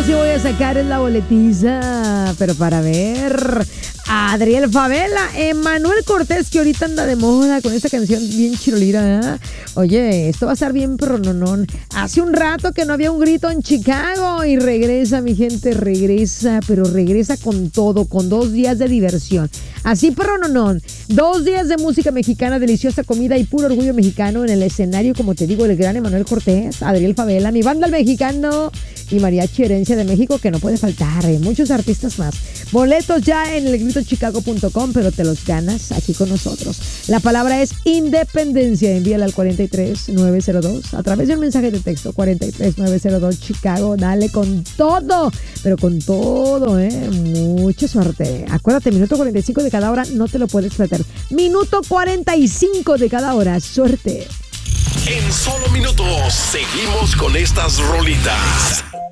sí voy a sacar es la boletiza, pero para ver a Adriel Favela, Emanuel Cortés, que ahorita anda de moda con esta canción bien chirolira, ¿eh? Oye, esto va a estar bien prononón. Hace un rato que no había un grito en Chicago y regresa, mi gente, regresa, pero regresa con todo, con 2 días de diversión. Así prononón, 2 días de música mexicana, deliciosa comida y puro orgullo mexicano en el escenario, como te digo, el gran Emanuel Cortés, Adriel Favela, mi banda el mexicano y Mariachi Herencia de México, que no puede faltar, muchos artistas más. Boletos ya en elgritochicago.com, pero te los ganas aquí con nosotros. La palabra es independencia. Envíala al 43902 a través de un mensaje de texto 43902 Chicago. Dale con todo, pero con todo, mucha suerte. Acuérdate, minuto 45 de cada hora, no te lo puedes perder. Minuto 45 de cada hora, suerte. En solo minutos seguimos con estas rolitas.